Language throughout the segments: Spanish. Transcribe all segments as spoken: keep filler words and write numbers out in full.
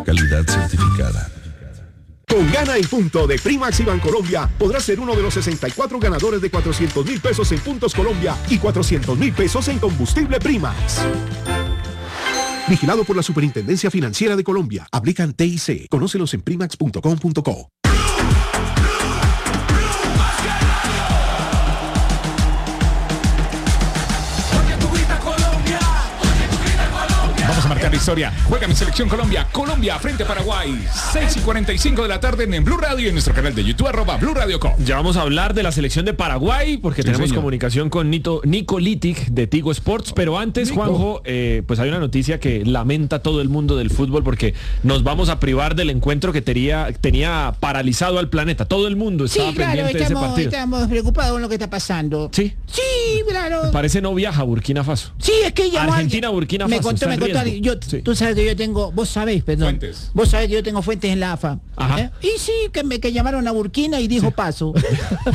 Calidad certificada. Con Gana y Punto de Primax y Bancolombia podrás ser uno de los sesenta y cuatro ganadores de cuatrocientos mil pesos en Puntos Colombia y cuatrocientos mil pesos en combustible Primax. Vigilado por la Superintendencia Financiera de Colombia. Aplican T I C. Conócelos en primax punto com punto co. Vamos a marcar la historia. Juega mi selección Colombia. Colombia frente a Paraguay. seis y cuarenta y cinco de la tarde en Blue Radio y en nuestro canal de YouTube, arroba Blue Radio Com. Ya vamos a hablar de la selección de Paraguay, porque sí, tenemos señor. comunicación con Nito, Nico Litic de Tigo Sports. Pero antes, Nico. Juanjo, eh, pues hay una noticia que lamenta todo el mundo del fútbol, porque nos vamos a privar del encuentro que tenía, tenía paralizado al planeta. Todo el mundo estaba sí, claro, pendiente estamos, de ese partido. Estamos preocupados con lo que está pasando. Sí. Sí, claro. Parece no viaja a Burkina Faso. Sí, es que ya Argentina, Burkina Faso. Me contó, me contó. Yo, sí. Tú sabes que yo tengo, vos sabés, perdón. Fuentes. Vos sabés que yo tengo fuentes en la A F A. Ajá. ¿Eh? Y sí, que me que llamaron a Burkina y dijo sí. paso. Sí.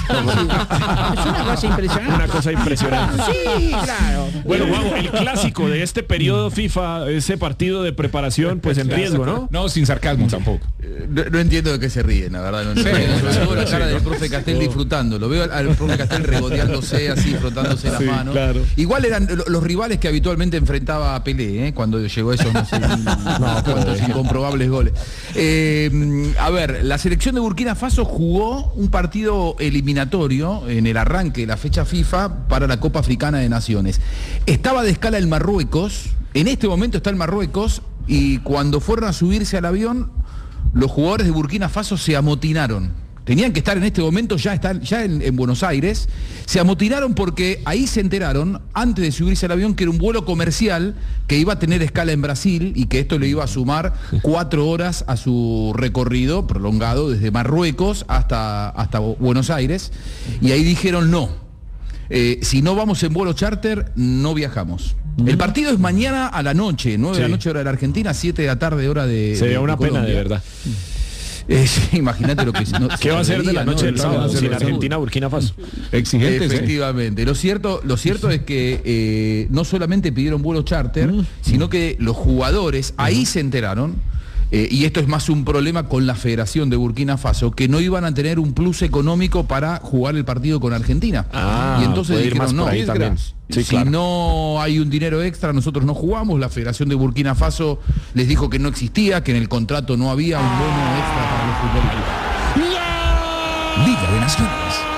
Es una cosa impresionante. Una cosa impresionante. Sí, claro. Bueno, vamos, el clásico de este periodo FIFA, ese partido de preparación, pues en riesgo, ¿no? No, sin sarcasmo tampoco. No, no entiendo de qué se ríen, la verdad. No, no, sí, no, no, no, la cara sí, del profe Castel disfrutando. Lo veo al, al profe Castel regodeándose así, frotándose las sí, manos. Claro. Igual eran los rivales que habitualmente enfrentaba a Pelé, ¿eh? Cuando llegó esos, no sé, no, cuantos incomprobables goles. Eh, a ver, la selección de Burkina Faso jugó un partido eliminatorio en el arranque de la fecha FIFA para la Copa Africana de Naciones. Estaba de escala en Marruecos, en este momento está en Marruecos, y cuando fueron a subirse al avión, los jugadores de Burkina Faso se amotinaron. Tenían que estar en este momento, ya están ya en, en Buenos Aires. Se amotinaron porque ahí se enteraron, antes de subirse al avión, que era un vuelo comercial que iba a tener escala en Brasil y que esto le iba a sumar cuatro horas a su recorrido prolongado desde Marruecos hasta, hasta Buenos Aires. Y ahí dijeron no. Eh, si no vamos en vuelo charter, no viajamos. El partido es mañana a la noche, nueve sí. de la noche hora de la Argentina, siete de la tarde hora de Sería de, una de pena, de verdad. Eh, sí, imagínate lo que no, ¿Qué va a ser de la noche ¿no? del sábado sin Argentina, Burkina Faso? Exigentes. Efectivamente. ¿eh? Lo cierto, lo cierto es que eh, no solamente pidieron vuelo charter, mm. sino que los jugadores ahí mm. se enteraron. Eh, y esto es más un problema con la Federación de Burkina Faso, que no iban a tener un plus económico para jugar el partido con Argentina. Ah, y entonces dijeron, no, ahí también. Sí, si claro. no hay un dinero extra, nosotros no jugamos. La Federación de Burkina Faso les dijo que no existía, que en el contrato no había un bono extra para los futbolistas. ¡No! Liga de Naciones.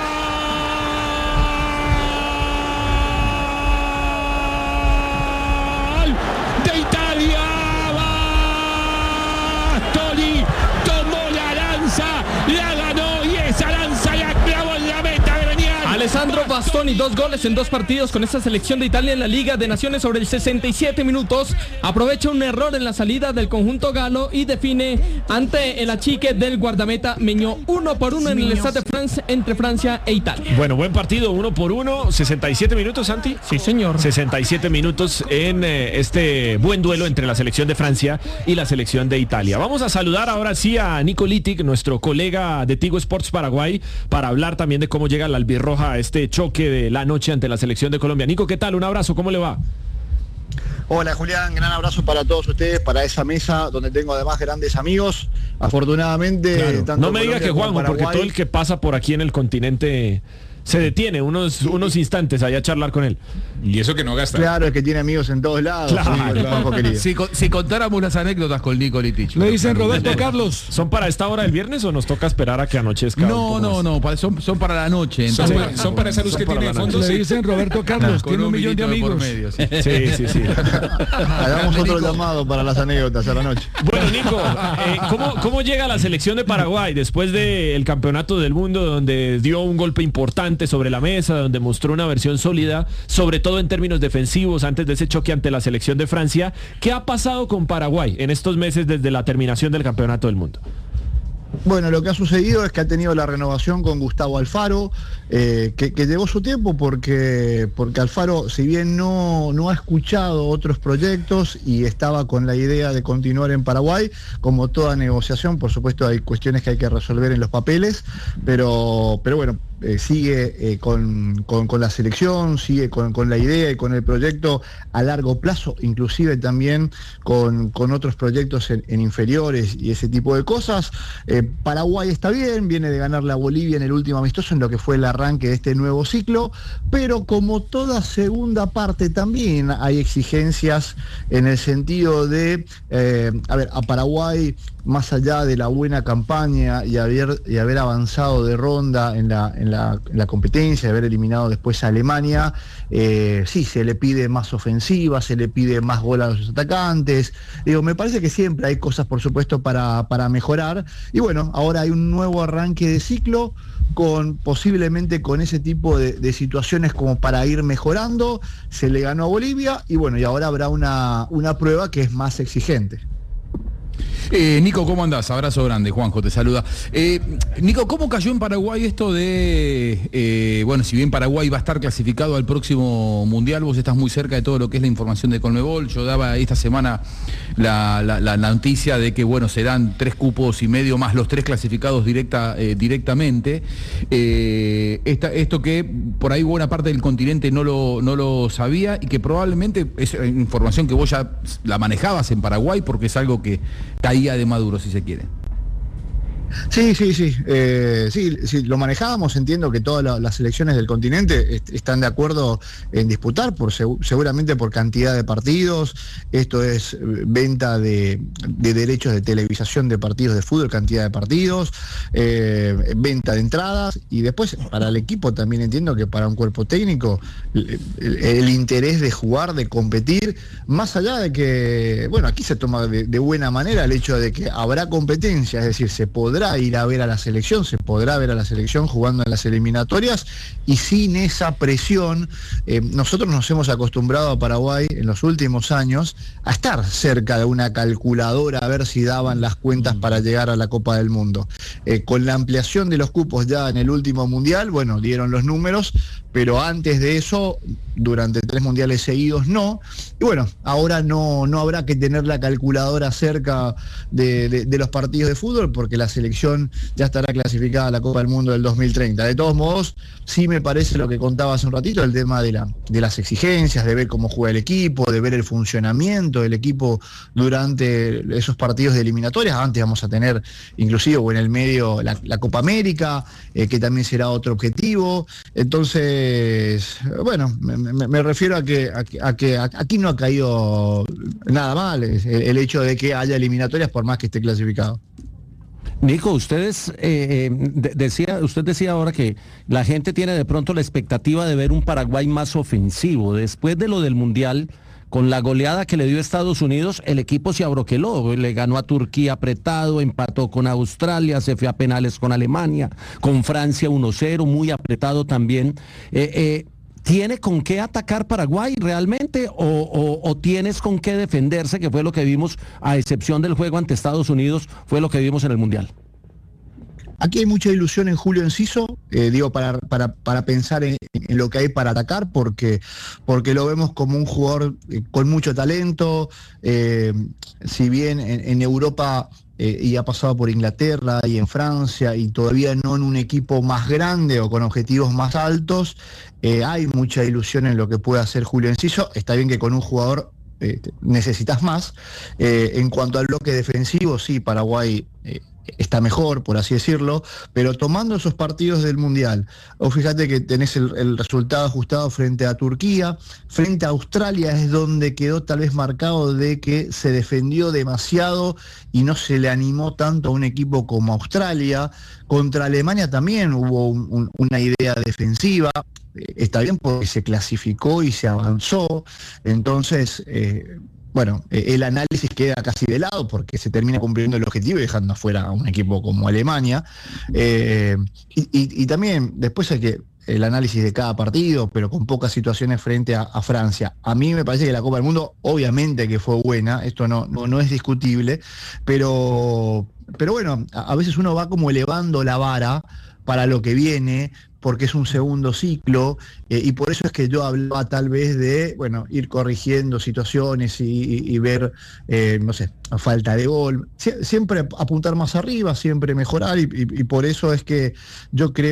Alessandro Bastoni, dos goles en dos partidos con esta selección de Italia en la Liga de Naciones sobre el sesenta y siete minutos. Aprovecha un error en la salida del conjunto galo y define ante el achique del guardameta Meñó. Uno por uno en el Stade de France entre Francia e Italia. Bueno, buen partido, uno por uno, sesenta y siete minutos, Santi. Sí, señor. sesenta y siete minutos en eh, este buen duelo entre la selección de Francia y la selección de Italia. Vamos a saludar ahora sí a Nico Litic, nuestro colega de Tigo Sports Paraguay, para hablar también de cómo llega la albirroja a este choque de la noche ante la selección de Colombia. Nico, ¿qué tal? Un abrazo, ¿cómo le va? Hola Julián, gran abrazo para todos ustedes, para esa mesa donde tengo además grandes amigos. Afortunadamente, claro. tanto No me diga que Juanjo, porque todo el que pasa por aquí en el continente se detiene unos, unos instantes allá a charlar con él. Y eso que no gasta. Claro, es que tiene amigos en todos lados. Claro, sí, claro. Si, si contáramos las anécdotas con Nico Litic. Le dicen Roberto Carlos. ¿Son para esta hora del viernes o nos toca esperar a que anochezca? No, no, no, son, son para la noche. Entonces, son, son para esa luz que tiene de fondo. Le dicen Roberto Carlos, tiene un millón de amigos. Medio, sí, sí, sí. sí. Hagamos otro llamado para las anécdotas a la noche. Bueno, Nico, eh, ¿cómo, ¿cómo llega la selección de Paraguay después del campeonato del mundo, donde dio un golpe importante sobre la mesa, donde mostró una versión sólida, sobre todo en términos defensivos, antes de ese choque ante la selección de Francia? ¿Qué ha pasado con Paraguay en estos meses desde la terminación del campeonato del mundo? Bueno, lo que ha sucedido es que ha tenido la renovación con Gustavo Alfaro, eh, que, que llevó su tiempo porque, porque Alfaro, si bien no, no ha escuchado otros proyectos y estaba con la idea de continuar en Paraguay, como toda negociación, por supuesto hay cuestiones que hay que resolver en los papeles, pero, pero bueno, eh, sigue eh, con, con, con la selección, sigue con, con la idea y con el proyecto a largo plazo, inclusive también con, con otros proyectos en, en inferiores y ese tipo de cosas. Eh, Paraguay está bien, viene de ganarle a Bolivia en el último amistoso, en lo que fue el arranque de este nuevo ciclo, pero como toda segunda parte también hay exigencias en el sentido de, eh, a ver, a Paraguay, más allá de la buena campaña y haber, y haber avanzado de ronda en la, en la, en la competencia, de haber eliminado después a Alemania, eh, sí, se le pide más ofensiva, se le pide más gol a los atacantes. Digo, me parece que siempre hay cosas, por supuesto, para, para mejorar. Y bueno, ahora hay un nuevo arranque de ciclo, con posiblemente con ese tipo de, de situaciones como para ir mejorando. Se le ganó a Bolivia y bueno, y ahora habrá una, una prueba que es más exigente. Eh, Nico, ¿cómo andás? Abrazo grande, Juanjo, te saluda. Eh, Nico, ¿cómo cayó en Paraguay esto de, eh, bueno, si bien Paraguay va a estar clasificado al próximo Mundial, vos estás muy cerca de todo lo que es la información de Conmebol? Yo daba esta semana la, la, la noticia de que, bueno, serán tres cupos y medio más los tres clasificados directa, eh, directamente. Eh, esta, esto que por ahí buena parte del continente no lo, no lo sabía y que probablemente es información que vos ya la manejabas en Paraguay porque es algo que caía de Maduro, si se quiere. Sí, sí, sí, eh, sí, sí, lo manejábamos. Entiendo que todas la, las selecciones del continente est están de acuerdo en disputar, por seg seguramente por cantidad de partidos. Esto es venta de, de derechos de televisación de partidos de fútbol, cantidad de partidos, eh, venta de entradas, y después para el equipo también entiendo que para un cuerpo técnico el, el, el interés de jugar, de competir, más allá de que, bueno, aquí se toma de, de buena manera el hecho de que habrá competencia, es decir, se podrá ir a ver a la selección, se podrá ver a la selección jugando en las eliminatorias, y sin esa presión, eh, nosotros nos hemos acostumbrado a Paraguay en los últimos años a estar cerca de una calculadora a ver si daban las cuentas para llegar a la Copa del Mundo. Eh, con la ampliación de los cupos ya en el último mundial, bueno, dieron los números, pero antes de eso, durante tres mundiales seguidos no, y bueno, ahora no, no habrá que tener la calculadora cerca de, de, de los partidos de fútbol, porque la selección ya estará clasificada a la Copa del Mundo del dos mil treinta. De todos modos, sí me parece lo que contaba hace un ratito, el tema de, la, de las exigencias, de ver cómo juega el equipo, de ver el funcionamiento del equipo durante esos partidos de eliminatorias. Antes vamos a tener, inclusive, o en el medio, la, la Copa América, eh, que también será otro objetivo. Entonces, bueno, me, me, me refiero a que, a, a que aquí no ha caído nada mal el, el hecho de que haya eliminatorias por más que esté clasificado. Nico, ustedes eh, de, decía, usted decía ahora que la gente tiene de pronto la expectativa de ver un Paraguay más ofensivo. Después de lo del Mundial, con la goleada que le dio Estados Unidos, el equipo se abroqueló, le ganó a Turquía apretado, empató con Australia, se fue a penales con Alemania, con Francia uno cero, muy apretado también. Eh, eh, ¿Tiene con qué atacar Paraguay realmente o, o, o tienes con qué defenderse, que fue lo que vimos, a excepción del juego ante Estados Unidos, fue lo que vimos en el Mundial? Aquí hay mucha ilusión en Julio Enciso, eh, digo, para, para, para pensar en, en lo que hay para atacar, porque, porque lo vemos como un jugador eh, con mucho talento. Eh, si bien en, en Europa eh, y ha pasado por Inglaterra y en Francia, y todavía no en un equipo más grande o con objetivos más altos, eh, hay mucha ilusión en lo que puede hacer Julio Enciso. Está bien que con un jugador eh, necesitas más. Eh, en cuanto al bloque defensivo, sí, Paraguay Eh, está mejor, por así decirlo, pero tomando esos partidos del Mundial, o fíjate que tenés el, el resultado ajustado frente a Turquía, frente a Australia es donde quedó tal vez marcado de que se defendió demasiado y no se le animó tanto a un equipo como Australia. Contra Alemania también hubo un, un, una idea defensiva. Está bien porque se clasificó y se avanzó, entonces eh, bueno, eh, el análisis queda casi de lado porque se termina cumpliendo el objetivo y dejando afuera a un equipo como Alemania. Eh, y, y, y también después hay que el análisis de cada partido, pero con pocas situaciones frente a, a Francia. A mí me parece que la Copa del Mundo, obviamente que fue buena, esto no, no, no es discutible, pero, pero bueno, a, a veces uno va como elevando la vara para lo que viene, porque es un segundo ciclo, eh, y por eso es que yo hablaba tal vez de, bueno, ir corrigiendo situaciones y, y, y ver, eh, no sé, falta de gol, Sie- siempre apuntar más arriba, siempre mejorar, y, y, y por eso es que yo creo